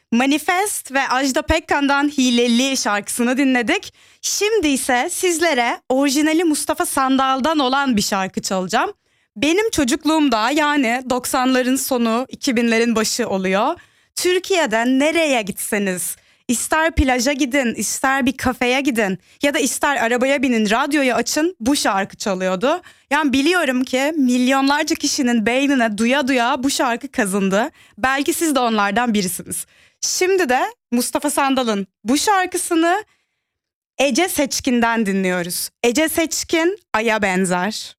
Manifest ve Ajda Pekkan'dan Hileli şarkısını dinledik. Şimdi ise sizlere orijinali Mustafa Sandal'dan olan bir şarkı çalacağım. Benim çocukluğumda, yani 90'ların sonu 2000'lerin başı oluyor. Türkiye'de nereye gitseniz, ister plaja gidin, ister bir kafeye gidin ya da ister arabaya binin, radyoyu açın, bu şarkı çalıyordu. Yani biliyorum ki milyonlarca kişinin beynine duya duya bu şarkı kazındı. Belki siz de onlardan birisiniz. Şimdi de Mustafa Sandal'ın bu şarkısını Ece Seçkin'den dinliyoruz. Ece Seçkin, Ay'a benzer.